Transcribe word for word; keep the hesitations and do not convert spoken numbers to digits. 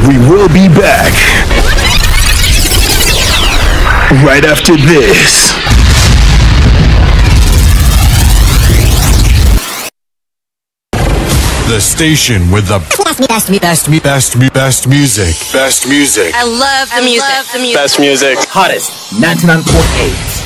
We will be back right after this. The station with the best, best, best, best, best music. Best music. I love the music. Best music. Hottest ninety-nine point eight.